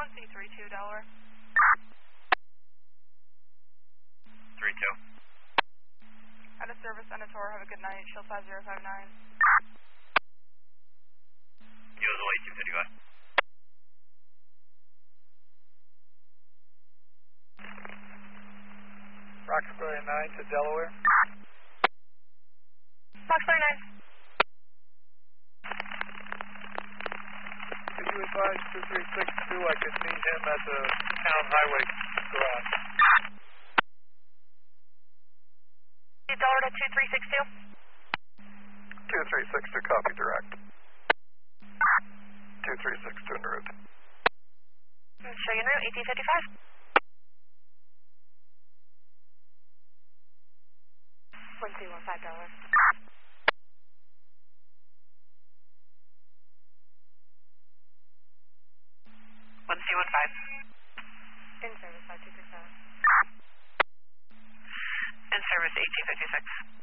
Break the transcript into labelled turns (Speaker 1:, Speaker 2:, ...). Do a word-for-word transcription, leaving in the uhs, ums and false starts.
Speaker 1: one C three two Delaware.
Speaker 2: three two.
Speaker 1: Out of service, Senator. Have a good night. Shield five zero five nine.
Speaker 2: Usual eighteen fifty-five.
Speaker 3: Roxbury nine to Delaware.
Speaker 1: Roxbury nine.
Speaker 3: Could you advise two three six two I could meet him at the town highway garage?
Speaker 1: Delaware to two three six two.
Speaker 3: two three six two, copy direct. two three six two en route.
Speaker 1: Show you en route, eighteen fifty-five. one two one five Delaware.
Speaker 2: one C one five.
Speaker 1: In service, five two six seven.
Speaker 2: In service, eighteen fifty-six.